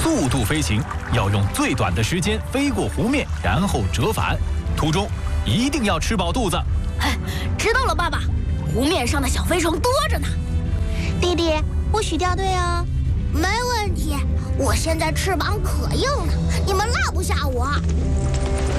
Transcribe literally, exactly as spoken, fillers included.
速度飞行，要用最短的时间飞过湖面，然后折返。途中一定要吃饱肚子。 哎，知道了，爸爸。湖面上的小飞虫多着呢。 弟弟，不许掉队哦。 没问题，我现在翅膀可硬了，你们拉不下我。